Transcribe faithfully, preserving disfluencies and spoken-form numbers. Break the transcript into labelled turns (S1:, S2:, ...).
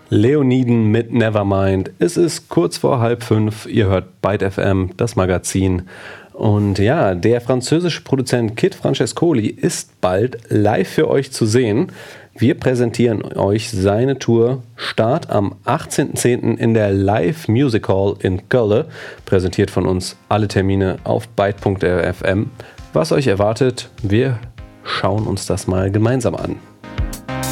S1: Leoniden mit Nevermind. Es ist kurz vor halb fünf. Ihr hört Byte F M, das Magazin. Und ja, der französische Produzent Kid Francescoli ist bald live für euch zu sehen. Wir präsentieren euch seine Tour. Start am achtzehnten zehnten in der Live Music Hall in Köln. Präsentiert von uns. Alle Termine auf byte punkt f m. Was euch erwartet, wir schauen uns das mal gemeinsam an.